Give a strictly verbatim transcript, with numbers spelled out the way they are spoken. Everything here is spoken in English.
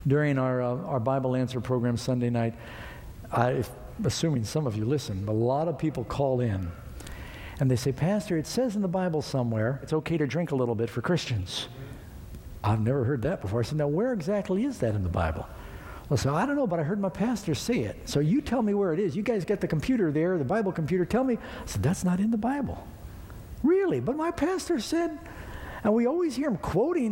During our uh, our Bible Answer program Sunday night, I, assuming some of you listen, but a lot of people call in, and they say, Pastor, it says in the Bible somewhere it's okay to drink a little bit for Christians. I've never heard that before. I said, now where exactly is that in the Bible? Well, so I don't know, but I heard my pastor say it. So you tell me where it is. You guys got the computer there, the Bible computer. Tell me. I said, that's not in the Bible. Really? But my pastor said, and we always hear him quoting